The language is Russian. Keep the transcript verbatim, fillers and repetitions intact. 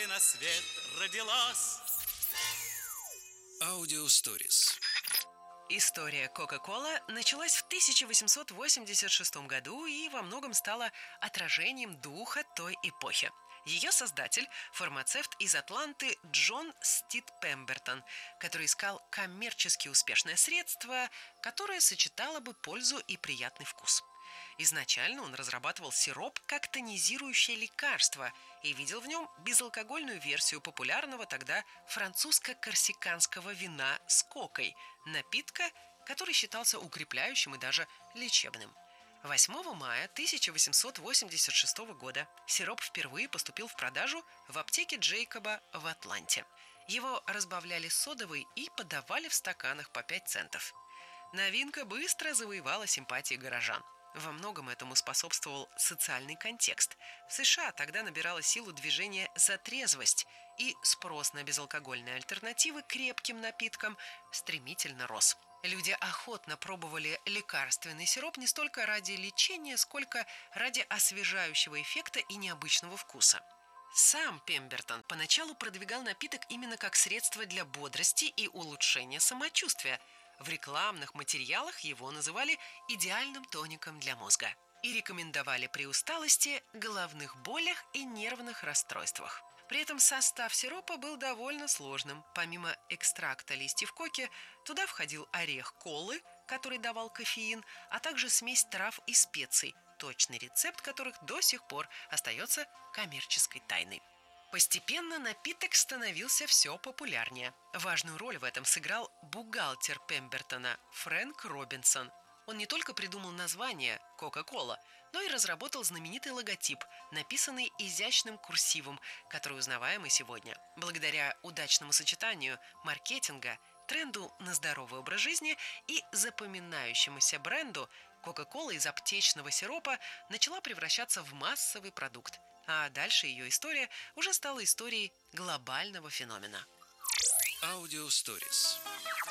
девочкой на свет родилась. Аудиосторис. История Кока-Кола началась в тысяча восемьсот восемьдесят шестом году и во многом стала отражением духа той эпохи. Ее создатель – фармацевт из Атланты Джон Стит Пембертон, который искал коммерчески успешное средство, которое сочетало бы пользу и приятный вкус. Изначально он разрабатывал сироп как тонизирующее лекарство и видел в нем безалкогольную версию популярного тогда французско-корсиканского вина с кокой, напитка, который считался укрепляющим и даже лечебным. восьмого мая тысяча восемьсот восемьдесят шестого года сироп впервые поступил в продажу в аптеке Джейкоба в Атланте. Его разбавляли содовой и подавали в стаканах по пять центов. Новинка быстро завоевала симпатии горожан. Во многом этому способствовал социальный контекст. В США тогда набирало силу движение за трезвость, и спрос на безалкогольные альтернативы крепким напиткам стремительно рос. Люди охотно пробовали лекарственный сироп не столько ради лечения, сколько ради освежающего эффекта и необычного вкуса. Сам Пембертон поначалу продвигал напиток именно как средство для бодрости и улучшения самочувствия. В рекламных материалах его называли идеальным тоником для мозга и рекомендовали при усталости, головных болях и нервных расстройствах. При этом состав сиропа был довольно сложным. Помимо экстракта листьев коки, туда входил орех колы, который давал кофеин, а также смесь трав и специй, точный рецепт которых до сих пор остается коммерческой тайной. Постепенно напиток становился все популярнее. Важную роль в этом сыграл бухгалтер Пембертона Фрэнк Робинсон. Он не только придумал название «Кока-кола», но и разработал знаменитый логотип, написанный изящным курсивом, который узнаваем и сегодня. Благодаря удачному сочетанию маркетинга, тренду на здоровый образ жизни и запоминающемуся бренду, Кока-кола из аптечного сиропа начала превращаться в массовый продукт. А дальше ее история уже стала историей глобального феномена. Аудиосторис.